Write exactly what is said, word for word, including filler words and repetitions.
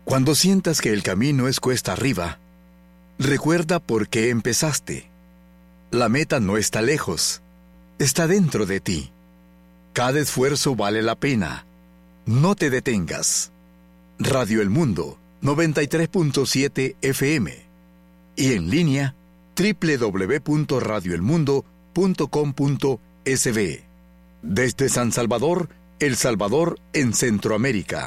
Cuando sientas que el camino es cuesta arriba, recuerda por qué empezaste. La meta no está lejos, está dentro de ti. Cada esfuerzo vale la pena. No te detengas. Radio El Mundo, noventa y tres punto siete F M. Y en línea, doble u doble u doble u punto radio el mundo punto com punto es be. Desde San Salvador, El Salvador en Centroamérica.